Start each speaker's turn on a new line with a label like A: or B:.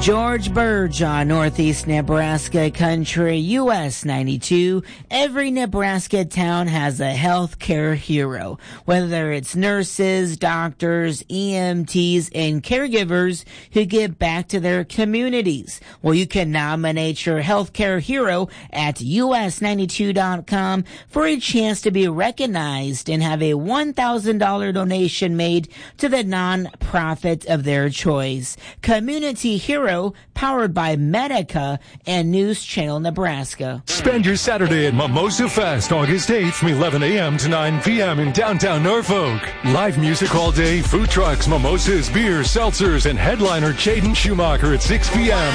A: George Burge on Northeast Nebraska Country, US 92. Every Nebraska town has a healthcare hero. Whether it's nurses, doctors, EMTs, and caregivers who give back to their communities. Well, you can nominate your healthcare hero at us92.com for a chance to be recognized and have a $1,000 donation made to the non-profit of their choice. Community Hero, powered by Medica and News Channel Nebraska.
B: Spend your Saturday at Mimosa Fest, August 8th from 11 a.m. to 9 p.m. in downtown Norfolk. Live music all day, food trucks, mimosas, beers, seltzers, and headliner Jaden Schumacher at 6 p.m.